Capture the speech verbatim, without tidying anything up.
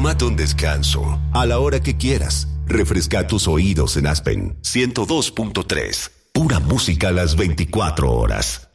Tómate un descanso a la hora que quieras. Refresca tus oídos en Aspen ciento dos punto tres. Pura música a las veinticuatro horas.